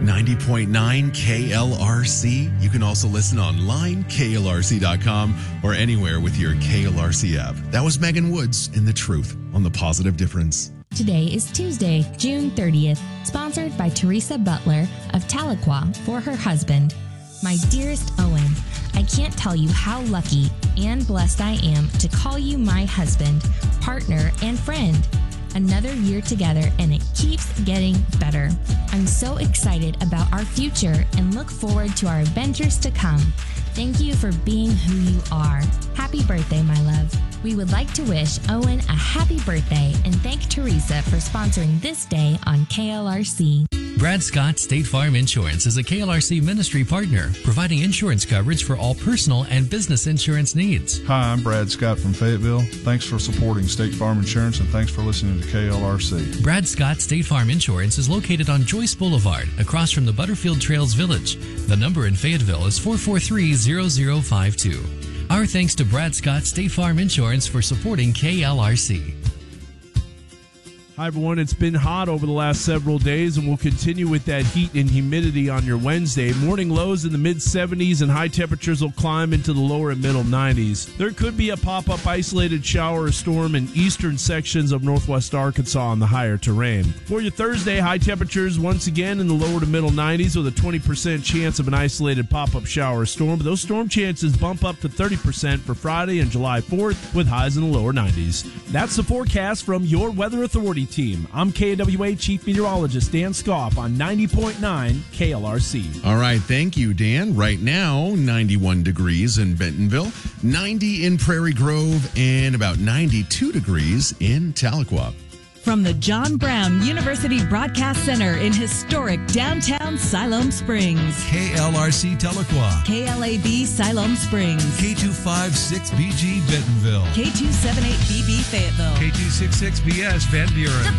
90.9 KLRC. You can also listen online, klrc.com, or anywhere with your KLRC app. That was Megan Woods in The Truth on The Positive Difference. Today is Tuesday, June 30th, sponsored by Teresa Butler of Tahlequah for her husband. My dearest Owen, I can't tell you how lucky and blessed I am to call you my husband, partner, and friend. Another year together, and it keeps getting better. I'm so excited about our future and look forward to our adventures to come. Thank you for being who you are. Happy birthday, my love. We would like to wish Owen a happy birthday and thank Teresa for sponsoring this day on KLRC. Brad Scott State Farm Insurance is a KLRC ministry partner, providing insurance coverage for all personal and business insurance needs. Hi, I'm Brad Scott from Fayetteville. Thanks for supporting State Farm Insurance, and thanks for listening to KLRC. Brad Scott State Farm Insurance is located on Joyce Boulevard, across from the Butterfield Trails Village. The number in Fayetteville is 443-0052. Our thanks to Brad Scott State Farm Insurance for supporting KLRC. Hi, everyone. It's been hot over the last several days, and we'll continue with that heat and humidity on your Wednesday. Morning lows in the mid-70s, and high temperatures will climb into the lower and middle 90s. There could be a pop-up isolated shower or storm in eastern sections of northwest Arkansas on the higher terrain. For your Thursday, high temperatures once again in the lower to middle 90s with a 20% chance of an isolated pop-up shower or storm. But those storm chances bump up to 30% for Friday and July 4th with highs in the lower 90s. That's the forecast from your Weather Authority team. I'm KWA Chief Meteorologist Dan Scoff on 90.9 KLRC. All right, thank you, Dan. Right now, 91 degrees in Bentonville, 90 in Prairie Grove, and about 92 degrees in Tahlequah. From the John Brown University Broadcast Center in historic downtown Siloam Springs. KLRC Tahlequah. KLAB Siloam Springs. K256BG Bentonville. K278BB Fayetteville. K266BS Van Buren.